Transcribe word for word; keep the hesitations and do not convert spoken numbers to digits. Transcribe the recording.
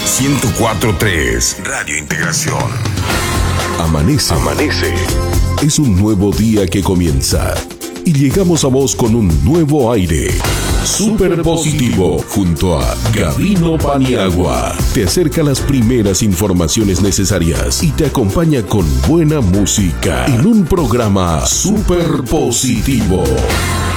ciento cuatro punto tres Radio Integración. Amanece. Amanece. Es un nuevo día que comienza. Y llegamos a vos con un nuevo aire. Super Positivo, junto a Gabino Paniagua. Te acerca las primeras informaciones necesarias y te acompaña con buena música en un programa Super Positivo.